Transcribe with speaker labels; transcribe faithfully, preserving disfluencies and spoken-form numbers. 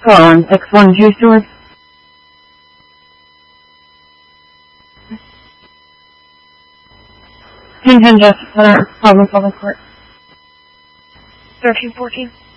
Speaker 1: Call on six one two Stewart. ten ten Justice Center, Providence Public Court.
Speaker 2: thirteen fourteen.